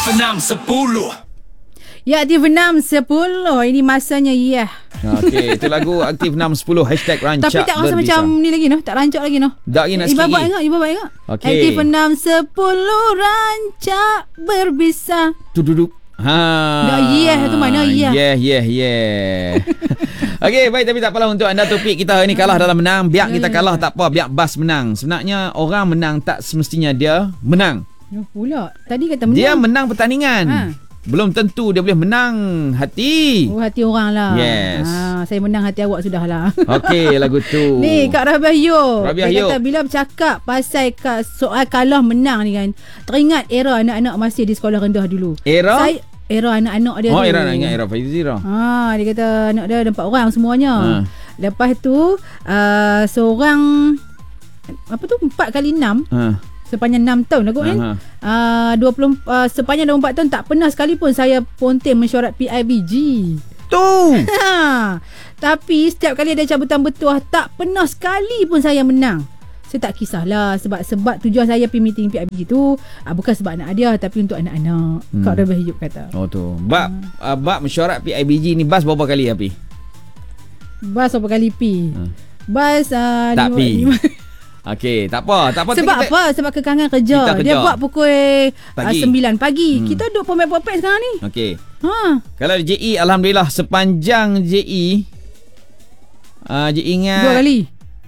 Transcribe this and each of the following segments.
610. Ya, Aktif 610. Ini masanya ya. Okey, itu lagu Aktif 610 #rancak. Tapi tak rasa macam ni lagi no. Tak rancak lagi no. Tak lagi nak sikit. Ibu bapak ingat. Okey. Aktif 610 rancak berbisa. Duduk. Dah tu mana ya? Yeah. Okey, baik, tapi tak apalah untuk anda. Topik kita hari ni kalah dalam menang. Biar kita kalah tak apa, biar bas menang. Sebenarnya orang menang tak semestinya dia menang. Pula. Tadi kata menang. Dia menang pertandingan. Belum tentu dia boleh menang hati. Oh, hati orang lah. Yes. Saya menang hati awak sudahlah. Okey, lagu tu. Ni Kak Rabiah Yo. Rabiah Dia Yo. kata bila bercakap pasal soal kalah menang ni kan, teringat era anak-anak masih di sekolah rendah dulu. Era anak-anak dia tu. tu. Era nak ingat era Faizira. Dia kata anak dia ada 4 orang semuanya. Lepas tu seorang apa tu 4 kali 6. Sepanjang 6 tahun lah kot kan. 20 sepanjang 24 tahun tak pernah sekalipun saya ponteng mesyuarat PIBG. Tu. Tapi setiap kali ada cabutan bertuah tak pernah sekali pun saya menang. Saya tak kisahlah sebab tujuan saya pergi meeting PIBG tu bukan sebab anak dia tapi untuk anak-anak. Kak Rabiah Hidup kata. Oh tu. Bab mesyuarat PIBG ni bas berapa kali api? Bas berapa kali pi? Bas tak pi. Okey, tak apa. Sebab apa? Sebab kekangan kerja. Dia buat pukul 9 pagi. Kita duduk pun perfect sekarang ni. Okey. Kalau JE, alhamdulillah sepanjang JE ingat 2 kali.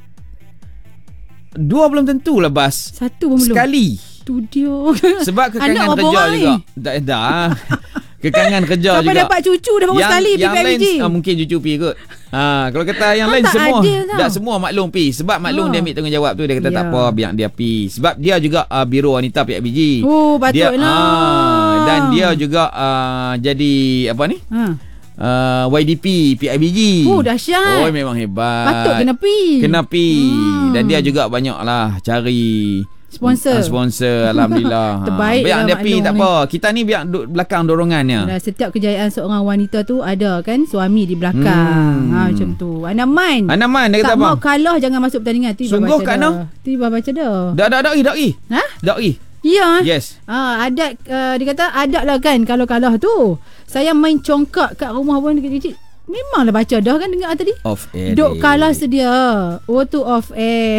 2 belum tentulah bas. 1 pun belum. Sekali. Studio. Sebab kekangan kerja juga. Dah. Kekangan kerja sampai juga. Dapat cucu dah berapa sekali yang PIBG. Lain, mungkin cucu pi kot. Kalau kata yang lain semua dah semua maklum pi. Sebab maklum dia ambil tanggungjawab tu. Dia kata tak apa, biar dia pi. Sebab dia juga biro wanita PIBG. Oh, patutlah. Dan dia juga jadi apa ni? YDP PIBG. Oh, dahsyat. Oh, memang hebat. Patut kena pi. Dan dia juga banyaklah cari sponsor alhamdulillah. Terbaik biar dia pi tak ni. apa. Kita ni biar duduk belakang dorongannya. Setiap kejayaan seorang wanita tu ada kan suami di belakang. Macam tu. Anaman dia kata tak apa? Mau kalah jangan masuk pertandingan. Sungguh Kak Noh? Tiba baca dah. Dak. Dak. Ya. Yes. Adat dia kata adat lah kan kalau kalah tu. Saya main congkak kat rumah pun kecil-kecil. Memanglah baca dah kan dengar tadi. Off air. Duk kalah sedia. Tu off air.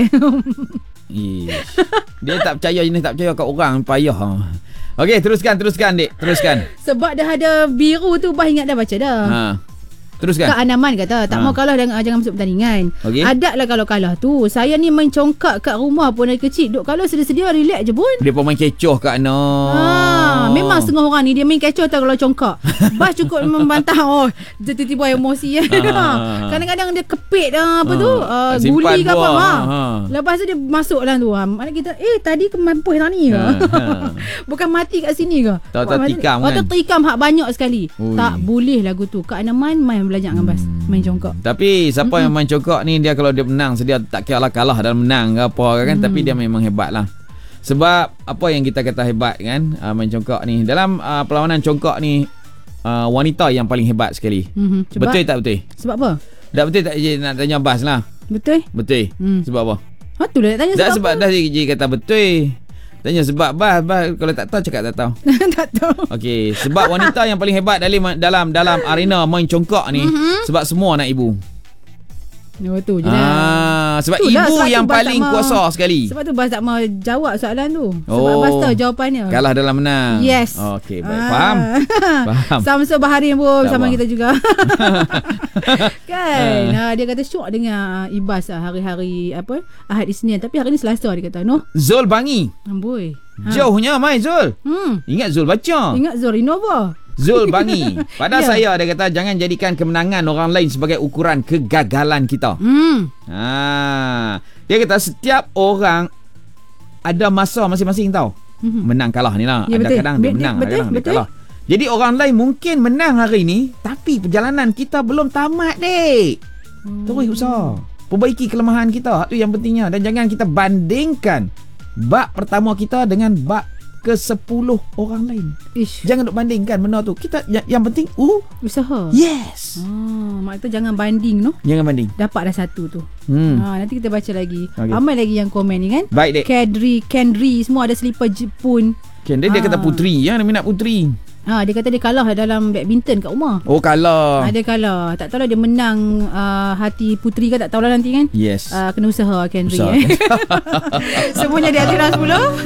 Dia tak percaya jenis tak percaya kat orang payah. Okey, teruskan Dik. Teruskan. Sebab dah ada biru tu bah ingat dah baca dah. Teruskan. Kak Anaman kata tak mau kalah jangan masuk pertandingan. Adat lah kalau kalah tu. Saya ni main congkak kat rumah pun dari kecil. Duk kalau sedia-sedia relax je pun. Dia pun main kecoh Kak Noh. Memang setengah orang ni dia main kecoh tau kalau congkak. Bas cukup membantah tiba-tiba emosi. Kadang-kadang dia kepit apa tu guli ke apa. Lepas tu dia masuk dalam tu. Mana kita tadi mampus dah ni ke? Bukan mati kat sini ke? Tahu tikam kan. Tikam hak banyak sekali. Tak boleh lagu tu. Kak Anaman main belajar dengan bas main congkak. Tapi siapa yang main congkak ni dia kalau dia menang sedia tak kira lah kalah dalam menang ke apa kan, tapi dia memang hebat lah. Sebab apa yang kita kata hebat kan, main congkak ni dalam perlawanan congkak ni wanita yang paling hebat sekali. Betul tak betul? Sebab apa? Tak betul tak je nak tanya Bas lah. Betul. Sebab apa? Tu lah nak tanya sebab sebab dah je kata betul. Tanya sebab Bas kalau tak tahu cakap tak tahu. Tak tahu. Okey, sebab wanita yang paling hebat dalam arena main congkak ni sebab semua anak ibu. Tu je lah. Sebab itulah, ibu yang paling kuasa sekali. Sebab tu Bas tak mau jawab soalan tu. Sebab Bas tahu jawapannya. Kalah dalam menang. Yes. Okey, baik. Faham. Samsul Baharin pun sama kita juga. Kan. Dia kata syok dengan Ibas hari-hari Ahad Isnin. Tapi hari ni Selasa dia kata. Zul Bangi. Amboi. Jauhnya mai Zul. Ingat Zul baca. Ingat Zul Innova. Zul Bangi. Pada saya dia kata jangan jadikan kemenangan orang lain sebagai ukuran kegagalan kita. Dia kata setiap orang ada masa masing-masing tau. Menang kalah ni lah. Kadang-kadang dia menang, kadang-kadang dia kalah. Jadi orang lain mungkin menang hari ni, tapi perjalanan kita belum tamat, Dek. Terus usaha. Perbaiki kelemahan kita. Itu yang pentingnya. Dan jangan kita bandingkan bab pertama kita dengan bab ke-10 orang lain. Jangan duk bandingkan benda tu. Kita yang penting usaha. Yes. Mak tu jangan banding Jangan banding. Dapat dah satu tu. Nanti kita baca lagi. Okay. Ramai lagi yang komen ni kan. Baik, Dek. Kendri semua ada selipar Jepun. Ken dia kata puteri ya, dia minat puteri. Dia kata dia kalah dalam badminton kat rumah. Oh, kalah. Dia kalah. Tak tahulah dia menang hati puteri ke tak tahulah nanti kan. Yes. Kena usaha Henry. Semuanya di Hati Rahas 10.